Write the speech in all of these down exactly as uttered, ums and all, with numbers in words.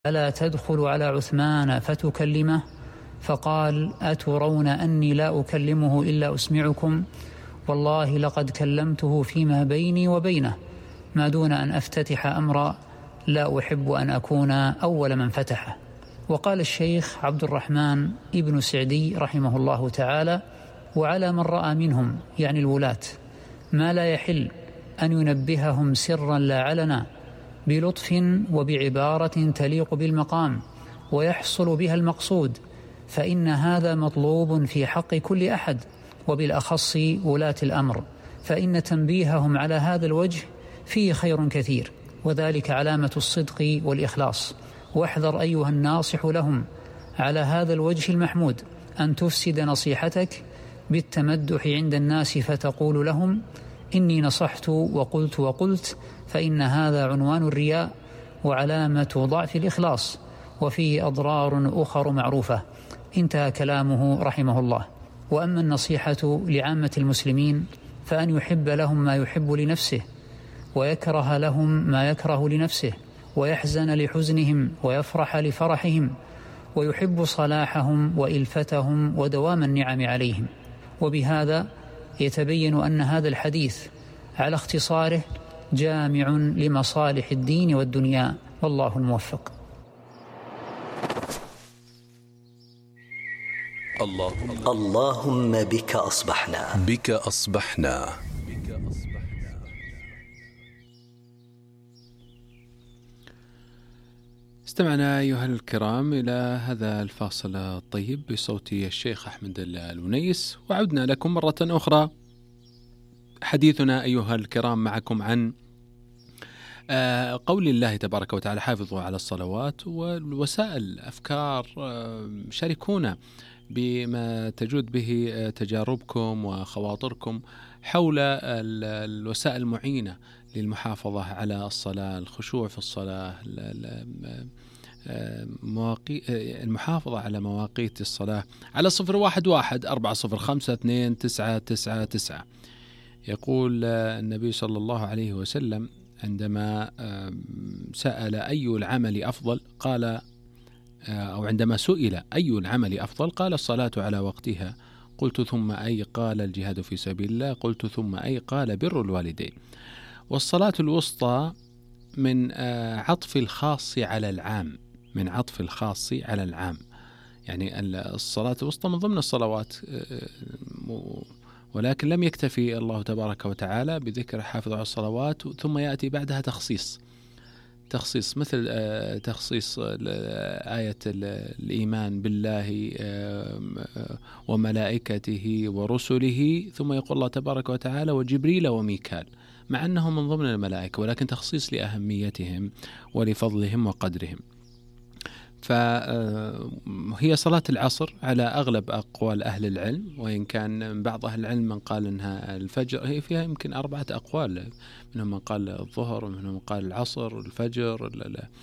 ألا تدخل على عثمان فتكلمه؟ فقال: أترون أني لا أكلمه إلا أسمعكم؟ والله لقد كلمته فيما بيني وبينه ما دون أن أفتتح أمرا لا أحب أن أكون أول من فتحه. وقال الشيخ عبد الرحمن ابن سعدي رحمه الله تعالى: وعلى من رأى منهم يعني الولاة ما لا يحل أن ينبههم سرا لا علنا بلطف وبعبارة تليق بالمقام ويحصل بها المقصود، فإن هذا مطلوب في حق كل أحد وبالأخص ولاة الأمر، فإن تنبيههم على هذا الوجه فيه خير كثير، وذلك علامة الصدق والإخلاص. واحذر أيها الناصح لهم على هذا الوجه المحمود أن تفسد نصيحتك بالتمدح عند الناس فتقول لهم: إني نصحت وقلت وقلت، فإن هذا عنوان الرياء وعلامة ضعف الإخلاص، وفيه أضرار أخر معروفة. انتهى كلامه رحمه الله. وأما النصيحة لعامة المسلمين فأن يحب لهم ما يحب لنفسه، ويكره لهم ما يكره لنفسه، ويحزن لحزنهم ويفرح لفرحهم، ويحب صلاحهم وإلفتهم ودوام النعم عليهم. وبهذا يتبين أن هذا الحديث على اختصاره جامع لمصالح الدين والدنيا، والله الموفق. اللهم بك أصبحنا بك أصبحنا استمعنا أيها الكرام إلى هذا الفاصل الطيب بصوت الشيخ أحمد الونيس، وعدنا لكم مرة أخرى. حديثنا أيها الكرام معكم عن قول الله تبارك وتعالى: حافظوا على الصلوات. والوسائل أفكار، شاركونا بما تجود به تجاربكم وخواطركم حول الوسائل المعينة للمحافظة على الصلاة، الخشوع في الصلاة، المحافظة على مواقيت الصلاة، على صفر واحد واحد أربعة صفر خمسة اثنين تسعة تسعة تسعة. يقول النبي صلى الله عليه وسلم عندما سأل أي العمل أفضل قال أو عندما سئل أي العمل أفضل قال: الصلاة على وقتها. قلت: ثم أي؟ قال: الجهاد في سبيل الله. قلت: ثم أي؟ قال: بر الوالدين. والصلاة الوسطى من عطف الخاص على العام، من عطف الخاص على العام، يعني الصلاة الوسطى من ضمن الصلوات، ولكن لم يكتفي الله تبارك وتعالى بذكر حافظ على الصلوات ثم يأتي بعدها تخصيص تخصيص مثل تخصيص آية الإيمان بالله وملائكته ورسله، ثم يقول الله تبارك وتعالى: وجبريل وميكال، مع أنهم من ضمن الملائكة، ولكن تخصيص لأهميتهم ولفضلهم وقدرهم. فهي صلاة العصر على أغلب أقوال أهل العلم، وإن كان بعض أهل العلم من قال أنها الفجر. هي فيها يمكن أربعة أقوال، منهم من قال الظهر، ومنهم من قال العصر، الفجر،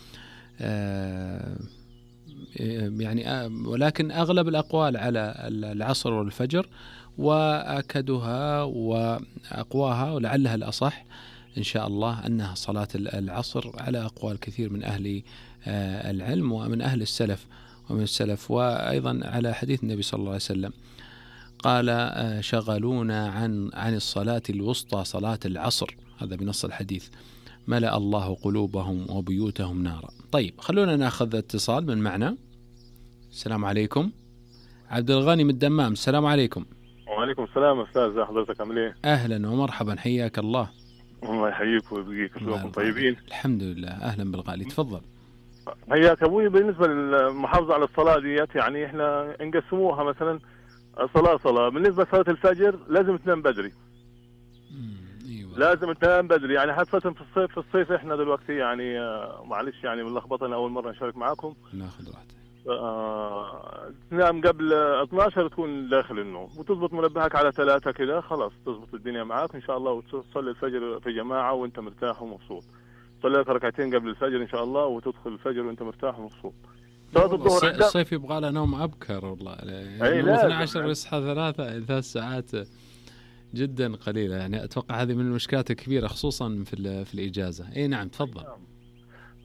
يعني ولكن أغلب الأقوال على العصر والفجر، وأكدها وأقواها ولعلها الأصح إن شاء الله أنها صلاة العصر على أقوال كثير من أهل العلم ومن أهل السلف ومن السلف، وأيضا على حديث النبي صلى الله عليه وسلم قال: شغلونا عن عن الصلاة الوسطى صلاة العصر. هذا بنص الحديث: ملأ الله قلوبهم وبيوتهم نارا. طيب، خلونا نأخذ اتصال من معنا. السلام عليكم. عبد الغني من الدمام. السلام عليكم. وعليكم السلام أستاذ، حضرتك عامل إيه؟ أهلا ومرحبا، حياك الله. الله يحييك ويبقيك، كلكم طيبين؟ الحمد لله. أهلا بالغالي، تفضل. حياك أبوي. بالنسبة للمحافظة على الصلاة ديت، يعني إحنا نقسموها مثلا صلاة صلاة. بالنسبة لصلاة الفجر لازم تنام بدري. أيوة. لازم تنام بدري، يعني حتى في الصيف في الصيف إحنا دلوقتي يعني معلش يعني ملخبطة، أول مرة نشارك معاكم. ناخذ راحتك. آه، تنام قبل اثناشر تكون داخل النوم، وتضبط منبهك على ثلاثة كده، خلاص تضبط الدنيا معاك إن شاء الله، وتصلي الفجر في جماعة وأنت مرتاح ومبسوط. صلي لك ركعتين قبل الفجر إن شاء الله، وتدخل الفجر وأنت مرتاح ومبسوط. صلاة الظهر الصيف يبغى له نوم أبكر والله، يعني اثنا عشر يصحى ثلاثة ثلاث ساعات جدا قليلة، يعني أتوقع هذه من المشكلات الكبيرة خصوصا في في الإجازة. أي نعم، تفضل.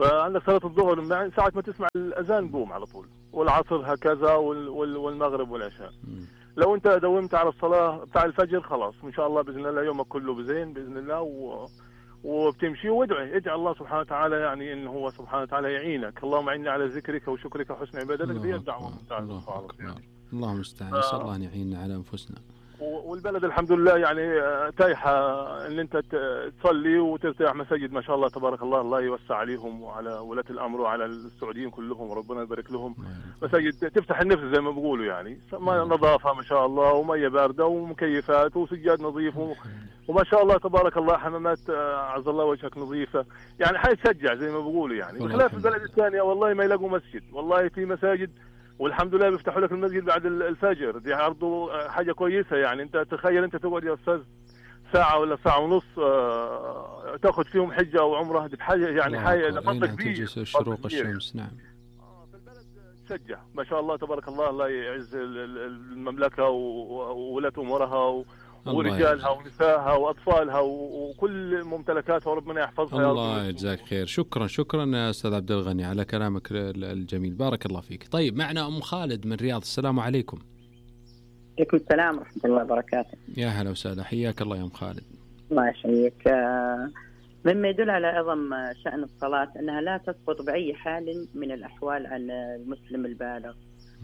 فعندك صلاة الظهر ساعة ما تسمع الأذان قوم على طول، والعصر هكذا، والمغرب والعشاء. لو أنت داومت على الصلاة بتاع الفجر خلاص إن شاء الله بإذن الله يومك كله بزين بإذن الله، و... وبتمشي وادعي ادعي الله سبحانه وتعالى، يعني إن هو سبحانه وتعالى يعينك. اللهم إني على ذكرك وشكرك وحسن عبادتك، دي الدعوة ممتازة خالص يعني. الله المستعان. نسأل الله أن يعيننا على أنفسنا. والبلد الحمد لله يعني تايحة ان انت تصلي وترتاح. مساجد ما شاء الله تبارك الله، الله يوسع عليهم وعلى ولاة الامر وعلى السعوديين كلهم، وربنا يبارك لهم. مساجد تفتح النفس زي ما بيقولوا يعني، نظافة ما شاء الله، ومية باردة ومكيفات وسجاد نظيف، وما شاء الله تبارك الله حمامات عز الله وجهك نظيفة، يعني حاجة تشجع زي ما بيقولوا يعني. بخلاف البلد الثانية والله ما يلاقوا مسجد، والله في مساجد والحمد لله بيفتحوا لك المسجد بعد الفجر، دي برضه حاجه كويسه يعني. انت تخيل انت تقعد يا استاذ ساعه ولا ساعه ونص آه تاخذ فيهم حجه او عمره، دي بحاجه يعني حاجه فضل كبير. شروق الشمس. نعم. اه في البلد تشجع ما شاء الله تبارك الله، الله يعز المملكه وولاة امورها ورجالها ونسائها واطفالها وكل ممتلكاتها، وربنا يحفظها. الله يجزاك خير. شكرا شكرا يا استاذ عبد الغني على كلامك الجميل، بارك الله فيك. طيب معنا ام خالد من الرياض. السلام عليكم. عليكم السلام ورحمه الله وبركاته. يا هلا وسهلا، حياك الله يا ام خالد. الله يحييك. مما يدل على عظم شأن الصلاة أنها لا تسقط بأي حال من الأحوال عن المسلم البالغ،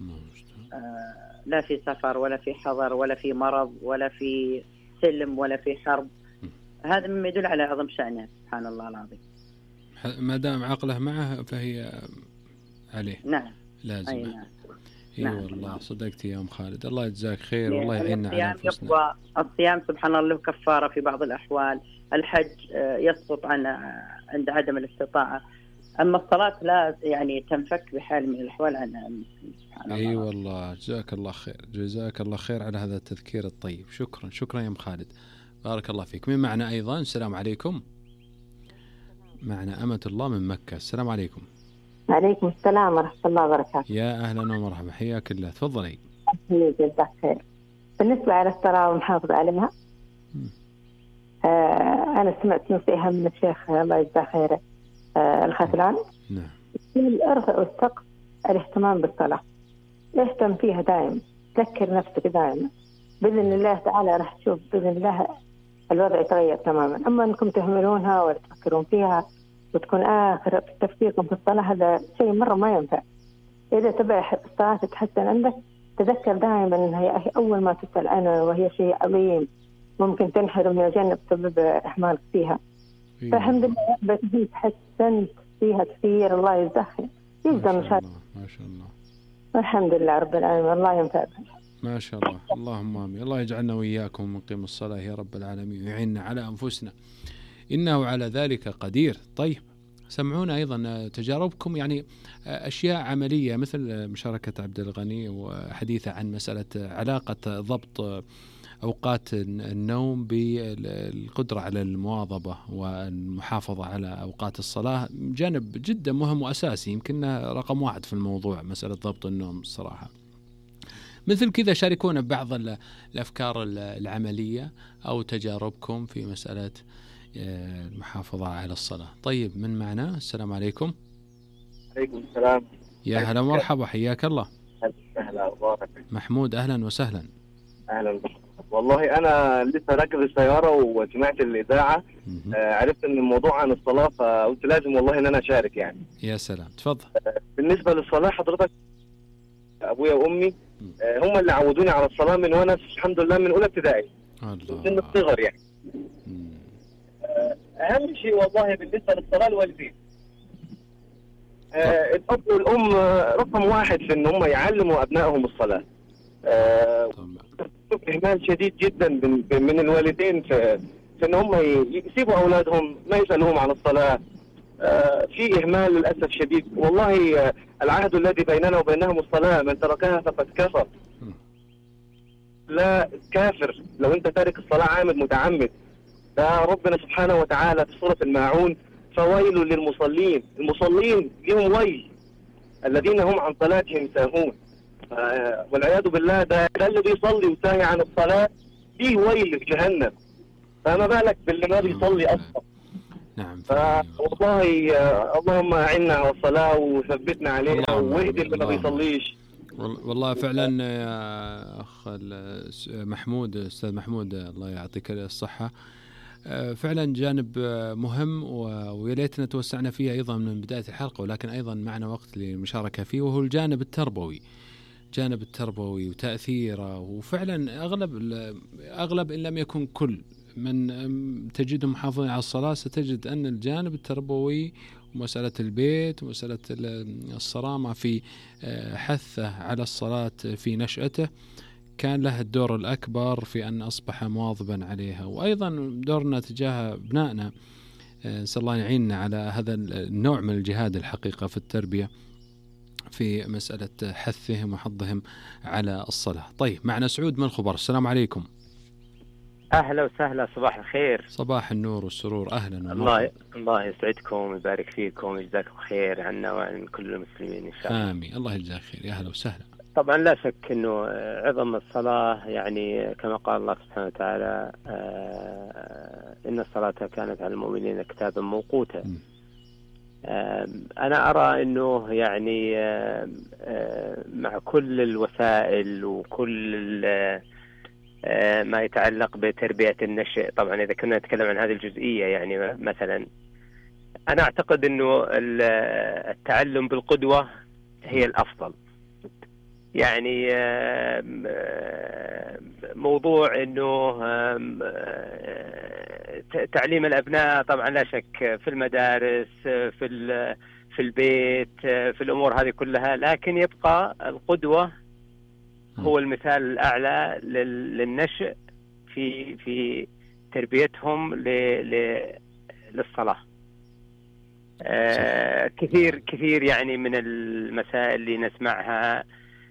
آه لا في سفر ولا في حضر ولا في مرض ولا في سلم ولا في حرب. هذا مما يدل على عظم شأنها سبحان الله العظيم. ما دام عقله معه فهي عليه. نعم لازم. أي نعم. اي نعم. والله صدقت يا ام خالد، الله يجزاك خير والله يعيننا على انفسنا. الصيام سبحان الله له كفاره في بعض الاحوال، الحج يسقط عن عند عدم الاستطاعه، اما الصلاه لا يعني تنفك بحال من الاحوال عنها المسلم سبحان الله. اي والله جزاك الله خير، جزاك الله خير على هذا التذكير الطيب. شكرا شكرا يا ام خالد، بارك الله فيك. من معنا ايضا؟ السلام عليكم. معنا أمة الله من مكة. السلام عليكم. وعليكم السلام ورحمة الله وبركاته. يا أهلا ومرحبا، حياك الله، تفضلي. جزاك خير. بالنسبة على الصلاة والمحافظة عليها، آه أنا سمعت نصيحة من الشيخ الله يجزاه خير آه الختلان. نعم. الأرض والسقف الاهتمام بالصلاة، اهتم فيها دائما، تذكر نفسك دائما، بإذن الله تعالى راح تشوف بإذن الله الوضع يتغير تماما. أما أنكم تهملونها ولا تفكرون فيها وتكون آخر تفكيركم في الصلاة، هذا شيء مرة ما ينفع. إذا تبع الصلاة تتحسن عندك، تذكر دائما أنها هي أول ما تسأل عنها، وهي شيء عظيم ممكن تنحرم من الجنة بسبب إهمالك فيها. إيه. فالحمد لله بتهي تحسنت فيها كثير، الله يجزاك يجزا ما شاء الله ما شاء الله. الحمد لله رب العالمين، الله ينفع بها. ما شاء الله، اللهم آمين. الله يجعلنا وإياكم مقيم الصلاة يا رب العالمين، ويعيننا على أنفسنا إنه على ذلك قدير. طيب سمعونا أيضا تجاربكم، يعني أشياء عملية مثل مشاركة عبد الغني وحديثه عن مسألة علاقة ضبط أوقات النوم بالقدرة على المواظبة والمحافظة على أوقات الصلاة. جانب جدا مهم وأساسي، يمكن رقم واحد في الموضوع مسألة ضبط النوم الصراحة. مثل كذا شاركونا ببعض الأفكار العملية أو تجاربكم في مسألة المحافظة على الصلاة. طيب من معنا؟ السلام عليكم. عليكم السلام. يا هلا مرحبا، حياك الله. أهلا أخبارك؟ محمود أهلا وسهلا. أهلا. والله أنا لسه راكب السيارة وسمعت الإذاعة، آه عرفت إن الموضوع عن الصلاة، فقلت لازم والله إن أنا أشارك يعني. يا سلام، تفضل. آه بالنسبة للصلاة حضرتك، أبويا وأمي آه هم اللي عودوني على الصلاة من وأنا الحمد لله من أولى ابتدائي. الله. سن الصغر يعني. آه أهم شيء والله بالنسبة للصلاة الوالدين. آه الأب والأم رقم واحد في إن هم يعلموا أبنائهم الصلاة. آه إهمال شديد جدا من, من الوالدين في, في إن هم يسيبوا أولادهم ما يسألوهم عن الصلاة. آه في إهمال للأسف شديد والله. آه العهد الذي بيننا وبينهم الصلاة، من تركها فقد كفر. لا كافر لو أنت تارك الصلاة عامد متعمد. ده ربنا سبحانه وتعالى في سورة الماعون: فويل للمصلين. المصلين لهم ويل، الذين هم عن صلاتهم ساهون. آه والعياذ بالله، ده, ده اللي بيصلي وساهي عن الصلاة ليه ويل في جهنم، فما بالك باللي ما بيصلي أصلا. نعم. والله اللهم أعنا على الصلاة وثبتنا عليها واهدي اللي ما بيصليش. والله فعلا يا أخ محمود، أستاذ محمود الله يعطيك الصحة، فعلا جانب مهم ويا ليتنا توسعنا فيه أيضا من بداية الحلقة، ولكن أيضا معنا وقت للمشاركة فيه، وهو الجانب التربوي. جانب التربوي وتأثيره، وفعلا أغلب أغلب إن لم يكن كل من تجدهم محافظين على الصلاة ستجد أن الجانب التربوي ومسألة البيت ومسألة الصرامة في حثه على الصلاة في نشأته كان له الدور الأكبر في أن أصبح مواظبا عليها. وأيضا دورنا تجاه أبنائنا، نسأل الله يعيننا على هذا النوع من الجهاد الحقيقة في التربية، في مسألة حثهم وحضهم على الصلاة. طيب معنا سعود من الخبر. السلام عليكم. أهلا وسهلا، صباح الخير. صباح النور والسرور، أهلا. الله الله يسعدكم ويبارك فيكم ويجزاكم خير عنا وعن كل المسلمين إن شاء الله. آمين، الله يجزاك خير. يا أهلا وسهلا. طبعا لا شك أنه عظم الصلاة، يعني كما قال الله سبحانه وتعالى إن الصلاة كانت على المؤمنين كتابا موقوتا. أنا أرى أنه يعني مع كل الوسائل وكل ما يتعلق بتربية النشء، طبعا إذا كنا نتكلم عن هذه الجزئية، يعني مثلا أنا أعتقد أنه التعلم بالقدوة هي الأفضل. يعني موضوع أنه تعليم الأبناء طبعا لا شك في المدارس، في في البيت، في الأمور هذه كلها، لكن يبقى القدوة هو المثال الأعلى للنشء في في تربيتهم للصلاة. آه كثير كثير يعني من المسائل اللي نسمعها،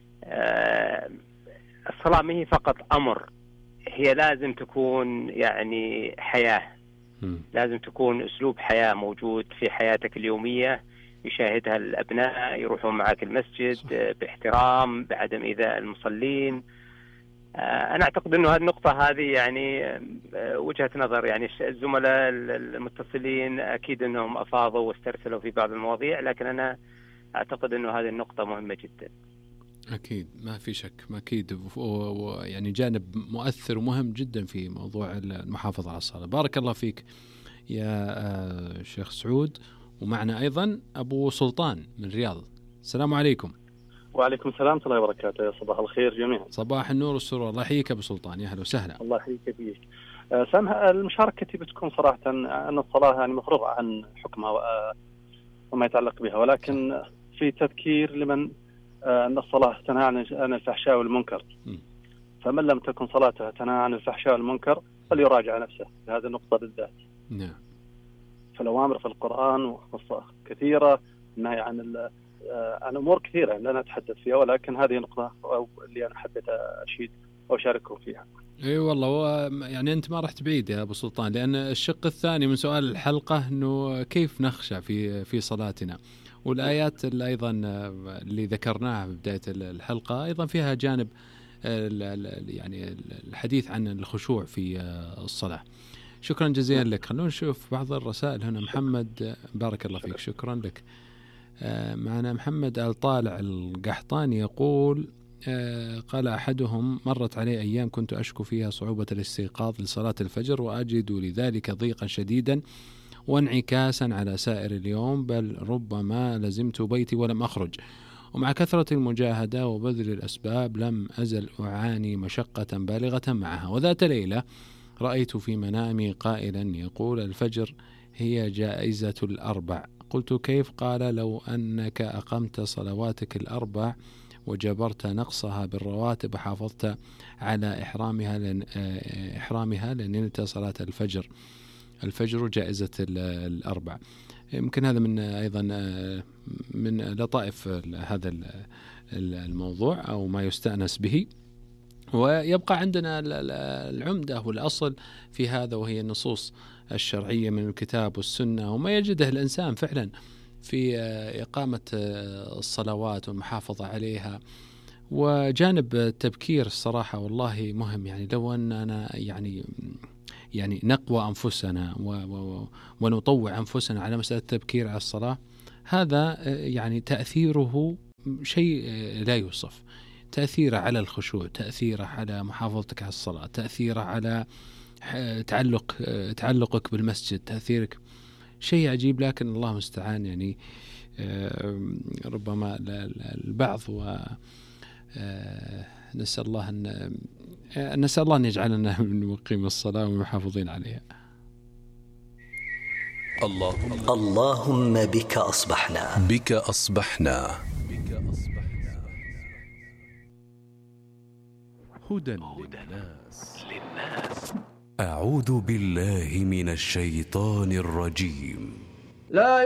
آه الصلاة ما هي فقط أمر، هي لازم تكون يعني حياة، لازم تكون أسلوب حياة موجود في حياتك اليومية، يشاهدها الأبناء، يروحون معك المسجد باحترام، بعدم إيذاء المصلين. أنا أعتقد أنه هذه النقطة هذه يعني وجهة نظر، يعني الزملاء المتصلين أكيد أنهم أفاضوا واسترسلوا في بعض المواضيع، لكن أنا أعتقد أنه هذه النقطة مهمة جدا. أكيد ما في شك، ما أكيد، ويعني جانب مؤثر ومهم جدا في موضوع المحافظة على الصلاة. بارك الله فيك يا شيخ سعود. ومعنا أيضا أبو سلطان من الرياض. السلام عليكم. وعليكم السلام ورحمة الله وبركاته. يا صباح الخير جميعا. صباح النور والسرور. الله يحييك أبو سلطان، يا أهلا وسهلا. الله يحييك فيك. سامح، المشاركة بتكون صراحة أن الصلاة يعني مفروغ عن حكمها وما يتعلق بها، ولكن في تذكير لمن أن الصلاة تنهى عن الفحشاء والمنكر، فمن لم تكن صلاتها تنهى عن الفحشاء والمنكر فليراجع نفسه في هذه النقطة بالذات. نعم. فالأوامر في القرآن كثيرة، النهي عن عن أمور كثيرة لا نتحدث فيها، ولكن هذه نقطة اللي أنا حبيت أشيد أو أشارككم فيها. اي والله، يعني انت ما رحت بعيد يا ابو سلطان، لان الشق الثاني من سؤال الحلقه انه كيف نخشع في في صلاتنا، والايات اللي ايضا اللي ذكرناها في بدايه الحلقه ايضا فيها جانب يعني الحديث عن الخشوع في الصلاه. شكرا جزيلا لك. خلونا نشوف بعض الرسائل هنا. محمد بارك الله فيك، شكرا لك. معنا محمد الطالع القحطاني يقول قال أحدهم: مرت علي أيام كنت أشكو فيها صعوبة الاستيقاظ لصلاة الفجر، وأجد لذلك ضيقا شديدا وانعكاسا على سائر اليوم، بل ربما لزمت بيتي ولم أخرج، ومع كثرة المجاهدة وبذل الأسباب لم أزل أعاني مشقة بالغة معها. وذات ليلة رأيت في منامي قائلا يقول: الفجر هي جائزة الأربع. قلت: كيف؟ قال: لو أنك أقمت صلواتك الأربع وجبرت نقصها بالرواتب وحافظت على إحرامها لن إحرامها لنلت صلاة الفجر. الفجر جائزة الأربع. يمكن هذا من أيضا من لطائف هذا الموضوع أو ما يستأنس به. ويبقى عندنا العمدة والأصل في هذا، وهي النصوص الشرعية من الكتاب والسنة، وما يجده الإنسان فعلا في إقامة الصلوات والمحافظة عليها. وجانب التبكير الصراحة والله مهم، يعني لو أن أنا يعني يعني نقوى أنفسنا ونطوع أنفسنا على مسألة التبكير على الصلاة، هذا يعني تأثيره شيء لا يوصف. تأثيره على الخشوع، تأثيره على محافظتك على الصلاة، تأثيره على تعلق تعلقك بالمسجد، تأثيرك شيء عجيب. لكن الله المستعان، يعني ربما البعض، ونسأل الله أن نسأل الله أن يجعلنا من مقيم الصلاة ومحافظين عليها. اللهم اللهم بك أصبحنا بك أصبحنا هدى للناس. أعوذ بالله من الشيطان الرجيم. لا